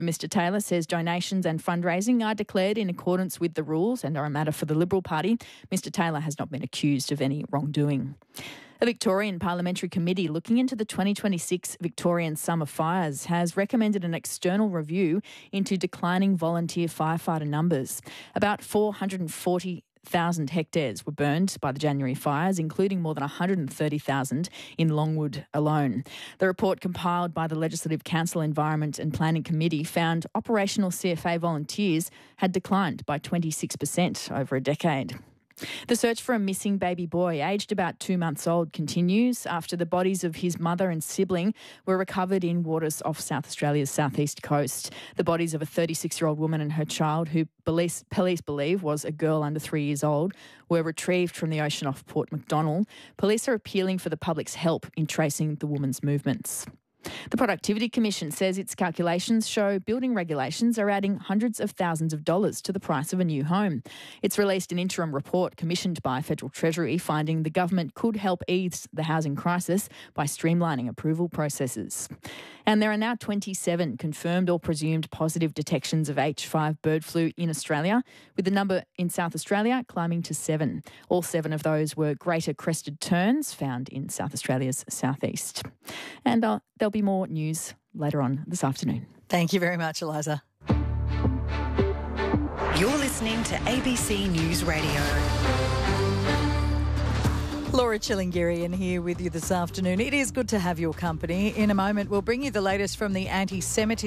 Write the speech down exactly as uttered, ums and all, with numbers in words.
Mr Taylor says donations and fundraising are declared in accordance with the rules and are a matter for the Liberal Party. Mr Taylor has not been accused of any wrongdoing. A Victorian parliamentary committee looking into the twenty twenty-six Victorian summer fires has recommended an external review into declining volunteer firefighter numbers. About four hundred forty thousand hectares were burned by the January fires, including more than one hundred thirty thousand in Longwood alone. The report compiled by the Legislative Council Environment and Planning Committee found operational C F A volunteers had declined by twenty-six percent over a decade. The search for a missing baby boy aged about two months old continues after the bodies of his mother and sibling were recovered in waters off South Australia's southeast coast. The bodies of a thirty-six-year-old woman and her child, who police, police believe was a girl under three years old, were retrieved from the ocean off Port MacDonnell. Police are appealing for the public's help in tracing the woman's movements. The Productivity Commission says its calculations show building regulations are adding hundreds of thousands of dollars to the price of a new home. It's released an interim report commissioned by Federal Treasury finding the government could help ease the housing crisis by streamlining approval processes. And there are now twenty-seven confirmed or presumed positive detections of H five bird flu in Australia, with the number in South Australia climbing to seven. All seven of those were greater crested terns found in South Australia's southeast. And uh, there'll be more news later on this afternoon. Thank you very much, Eliza. You're listening to A B C News Radio. Laura Chilingirian here with you this afternoon. It is good to have your company. In a moment, we'll bring you the latest from the anti-Semitism